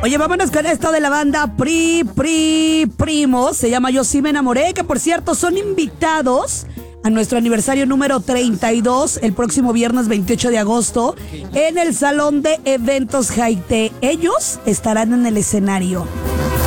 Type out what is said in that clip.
Oye, vámonos con esto de la banda Primo. Se llama Yo sí me enamoré, que por cierto son invitados a nuestro aniversario número 32 el próximo viernes 28 de agosto en el Salón de Eventos Jaite. Ellos estarán en el escenario.